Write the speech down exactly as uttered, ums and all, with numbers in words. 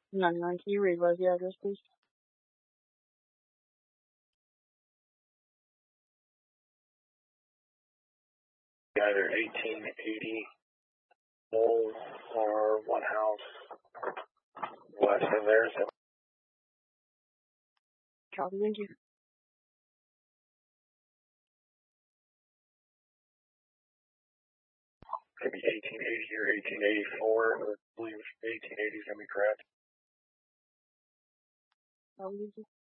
ninety-nine, can you revise the address, please? Either eighteen eighty Knowles or one house west of there. So. Copy, thank you. Could be eighteen eighty or eighteen eighty-four. I believe eighteen eighty is going to be correct. Copy, thank you.